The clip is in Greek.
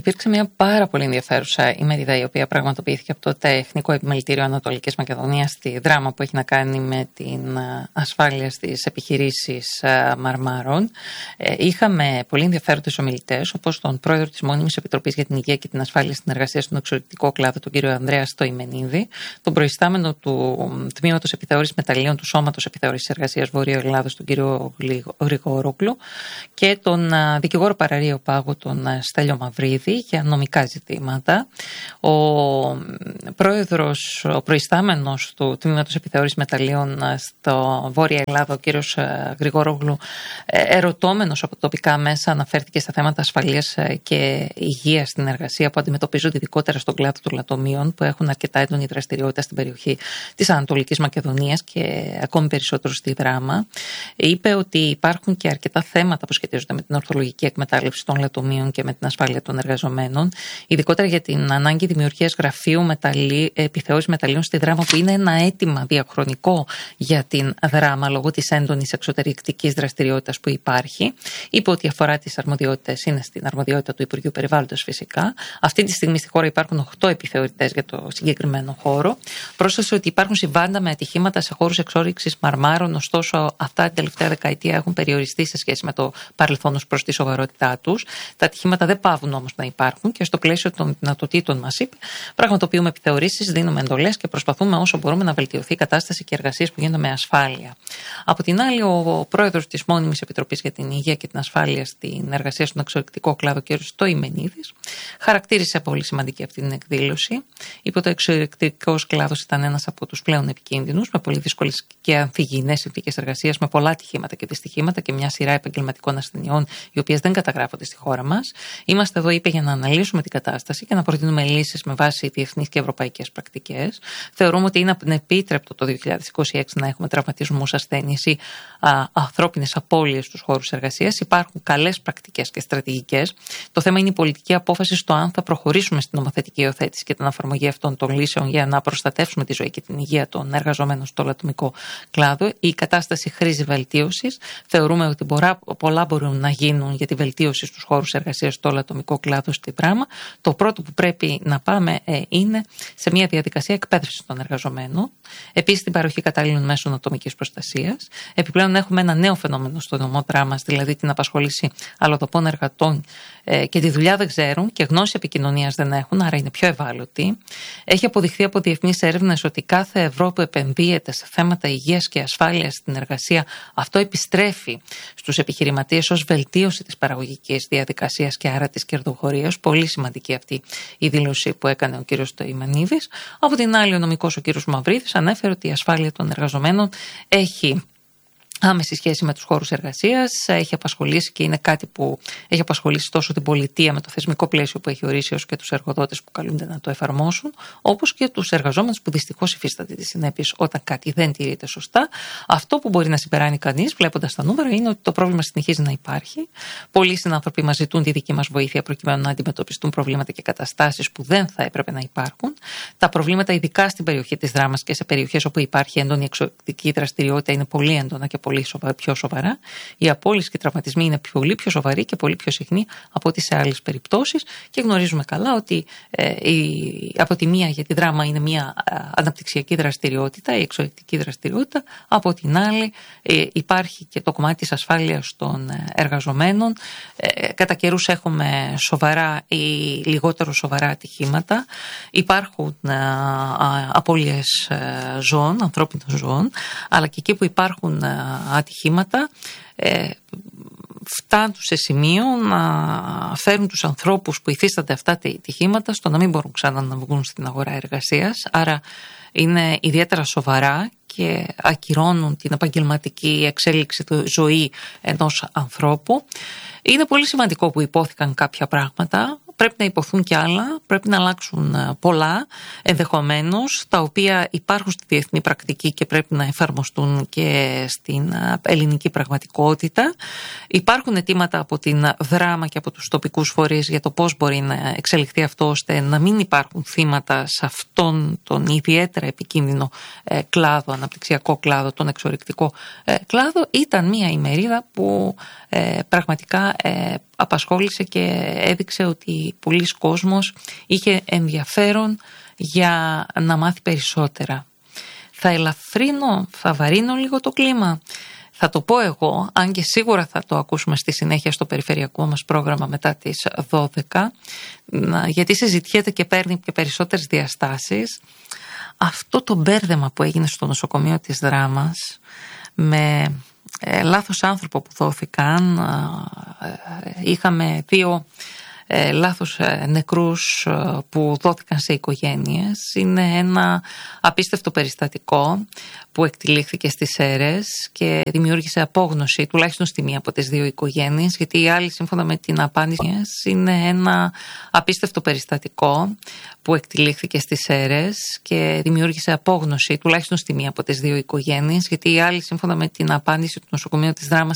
Υπήρξε μια πάρα πολύ ενδιαφέρουσα ημερίδα η οποία πραγματοποιήθηκε από το Τεχνικό Επιμελητήριο Ανατολικής Μακεδονίας στη Δράμα, που έχει να κάνει με την ασφάλεια στις επιχειρήσεις Μαρμάρων. Είχαμε πολύ ενδιαφέροντες ομιλητές, όπως τον πρόεδρο της Μόνιμης Επιτροπής για την Υγεία και την Ασφάλεια στην Εργασία στον Εξωτερικό Κλάδο, τον κύριο Ανδρέα Στοημενίδη, τον προϊστάμενο του Τμήματος Επιθεώρησης Μεταλλίων του Σώματος Επιθεώρησης Εργασίας Βορείου Ελλάδος, τον κύριο Γρηγορόκλου, και τον δικηγόρο Παραρείο Πάγου, τον Στέλιο Μαυρίδη, για νομικά ζητήματα. Ο πρόεδρος, ο προϊστάμενος του Τμήματος Επιθεώρησης Μεταλλίων στο Βόρεια Ελλάδα, ο κύριος Γρηγορόγλου, ερωτώμενος από τοπικά μέσα, αναφέρθηκε στα θέματα ασφαλείας και υγείας στην εργασία που αντιμετωπίζονται ειδικότερα στον κλάδο των λατομείων, που έχουν αρκετά έντονη δραστηριότητα στην περιοχή της Ανατολικής Μακεδονίας και ακόμη περισσότερο στη Δράμα. Είπε ότι υπάρχουν και αρκετά θέματα που σχετίζονται με την ορθολογική εκμετάλλευση των λατομείων και με την ασφάλεια των εργαζομένων, ειδικότερα για την ανάγκη δημιουργίας γραφείου επιθεώρησης μεταλλίων στη Δράμα, που είναι ένα αίτημα διαχρονικό για την Δράμα λόγω της έντονης εξωτερικτικής δραστηριότητας που υπάρχει. Είπε ότι αφορά τις αρμοδιότητες, είναι στην αρμοδιότητα του Υπουργείου Περιβάλλοντος φυσικά. Αυτή τη στιγμή στη χώρα υπάρχουν 8 επιθεωρητές για το συγκεκριμένο χώρο. Πρόσθεσε ότι υπάρχουν συμβάντα με ατυχήματα σε χώρους εξόρυξης Μαρμάρων, ωστόσο αυτά την τελευταία δεκαετία έχουν περιοριστεί σε σχέση με το παρελθόν ως προς τη σοβαρότητά τους. Τα ατυχήματα δεν παύουν όμως να υπάρχουν και στο πλαίσιο των δυνατοτήτων μας, είπε, πραγματοποιούμε επιθεωρήσεις, δίνουμε εντολές και προσπαθούμε όσο μπορούμε να βελτιωθεί η κατάσταση και οι εργασίες που γίνονται με ασφάλεια. Από την άλλη, ο πρόεδρος της Μόνιμης Επιτροπής για την Υγεία και την Ασφάλεια στην Εργασία στον Εξωτερικό Κλάδο, κ. Στοημενίδης, χαρακτήρισε πολύ σημαντική αυτή την εκδήλωση. Είπε ότι ο εξωτερικός κλάδος ήταν ένας από τους πλέον επικίνδυνους, με πολύ δύσκολες και αμφιγεινές συνθήκες εργασίας, με πολλά ατυχήματα και δυστυχήματα και μια σειρά επαγγελματικών ασθενειών, οι οποίες δεν καταγράφονται στη χώρα μας. Είμαστε εδώ, είπε, για να αναλύσουμε την κατάσταση και να προτείνουμε λύσεις με βάση διεθνείς και ευρωπαϊκές πρακτικές. Θεωρούμε ότι είναι ανεπίτρεπτο το 2026 να έχουμε τραυματισμούς, ασθένειες ή ανθρώπινες απώλειες στους χώρους εργασίας. Υπάρχουν καλές πρακτικές και στρατηγικές. Το θέμα είναι η πολιτική απόφαση στο αν θα προχωρήσουμε στην νομοθετική υιοθέτηση και την εφαρμογή αυτών των λύσεων για να προστατεύσουμε τη ζωή και την υγεία των εργαζομένων στο λατομικό κλάδο. Η κατάσταση χρήζει βελτίωσης. Θεωρούμε ότι πολλά μπορούν να γίνουν για τη βελτίωση στους χώρους εργασίας στο λατομικό κλάδο στη Δράμα. Το πρώτο που πρέπει να πάμε είναι σε μια διαδικασία εκπαίδευσης των εργαζομένων. Επίσης, την παροχή κατάλληλων μέσων ατομικής προστασίας. Επιπλέον, έχουμε ένα νέο φαινόμενο στο νομό Δράμας, δηλαδή την απασχόληση αλλοδαπών εργατών και τη δουλειά δεν ξέρουν και γνώση επικοινωνίας δεν έχουν, άρα είναι πιο ευάλωτοι. Έχει αποδειχθεί από διεθνείς έρευνες ότι κάθε ευρώ που επενδύεται σε θέματα υγείας και ασφάλειας στην εργασία, αυτό επιστρέφει στους επιχειρηματίες ως βελτίωση της παραγωγικής διαδικασίας και άρα της κερδοφορίας. Πολύ σημαντική αυτή η δήλωση που έκανε ο κ. Στοημενίδης. Από την άλλη, ο νομικός ο κ. Μαυρίδης ανέφερε ότι η ασφάλεια των εργαζομένων έχει άμεση σχέση με τους χώρους εργασίας, έχει απασχολήσει και είναι κάτι που έχει απασχολήσει τόσο την πολιτεία με το θεσμικό πλαίσιο που έχει ορίσει, όσο και τους εργοδότες που καλούνται να το εφαρμόσουν, όπως και τους εργαζόμενους που δυστυχώς υφίσταται τις συνέπειες όταν κάτι δεν τηρείται σωστά. Αυτό που μπορεί να συμπεράνει κανείς, βλέποντας τα νούμερα, είναι ότι το πρόβλημα συνεχίζει να υπάρχει. Πολλοί συνάνθρωποι μας ζητούν τη δική μας βοήθεια προκειμένου να αντιμετωπιστούν προβλήματα και καταστάσεις που δεν θα έπρεπε να υπάρχουν. Τα προβλήματα, ειδικά στην περιοχή της Δράμας και σε περιοχές όπου υπάρχει έντονη εξωτερική δραστηριότητα, είναι πολύ έντονα και πιο σοβαρά. Οι απώλειες και οι τραυματισμοί είναι πολύ πιο σοβαροί και πολύ πιο συχνοί από ό,τι σε άλλες περιπτώσεις και γνωρίζουμε καλά ότι από τη μία, για τη Δράμα είναι μια αναπτυξιακή δραστηριότητα, η εξωτερική δραστηριότητα, από την άλλη υπάρχει και το κομμάτι της ασφάλειας των εργαζομένων. Κατά καιρούς έχουμε σοβαρά ή λιγότερο σοβαρά ατυχήματα. Υπάρχουν απώλειες ζώων, ανθρώπινων ζώων, αλλά και εκεί που υπάρχουν ατυχήματα φτάνουν σε σημείο να φέρουν τους ανθρώπους που υφίστανται αυτά τα ατυχήματα στο να μην μπορούν ξανά να βγουν στην αγορά εργασίας. Άρα είναι ιδιαίτερα σοβαρά και ακυρώνουν την επαγγελματική εξέλιξη του ζωή ενός ανθρώπου. Είναι πολύ σημαντικό που υπόθηκαν κάποια πράγματα. Πρέπει να υποθούν κι άλλα, πρέπει να αλλάξουν πολλά ενδεχομένως, τα οποία υπάρχουν στη διεθνή πρακτική και πρέπει να εφαρμοστούν και στην ελληνική πραγματικότητα. Υπάρχουν αιτήματα από την Δράμα και από τους τοπικούς φορείς για το πώς μπορεί να εξελιχθεί αυτό, ώστε να μην υπάρχουν θύματα σε αυτόν τον ιδιαίτερα επικίνδυνο κλάδο, αναπτυξιακό κλάδο, τον εξορρυκτικό κλάδο. Ήταν μια ημερίδα που πραγματικά απασχόλησε και έδειξε ότι ότι πολλοί κόσμος είχε ενδιαφέρον για να μάθει περισσότερα. Θα βαρύνω λίγο το κλίμα. Θα το πω εγώ, αν και σίγουρα θα το ακούσουμε στη συνέχεια στο περιφερειακό μας πρόγραμμα μετά τις 12, γιατί συζητιέται και παίρνει και περισσότερες διαστάσεις. Αυτό το μπέρδεμα που έγινε στο νοσοκομείο της Δράμας με λάθος άνθρωπο που δόθηκαν, είχαμε 2 λάθος νεκρούς που δόθηκαν σε οικογένειες, είναι ένα απίστευτο περιστατικό που εκτυλίχθηκε στις αίρες και δημιούργησε απόγνωση τουλάχιστον στη μία από τις 2 οικογένειες, γιατί οι άλλοι σύμφωνα με την απάντηση είναι ένα απίστευτο περιστατικό που εκτυλίχθηκε στις αίρες και δημιούργησε απόγνωση τουλάχιστον στη μία από τις 2 οικογένειες, γιατί οι άλλοι σύμφωνα με την απάντηση του νοσοκομείου της Δράμας